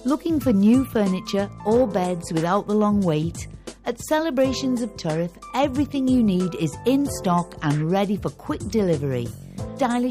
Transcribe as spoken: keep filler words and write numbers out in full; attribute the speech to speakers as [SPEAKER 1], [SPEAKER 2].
[SPEAKER 1] Looking for new furniture or beds without the long wait? At Celebrations of Turriff, everything you need is in stock and ready for quick delivery. Stylish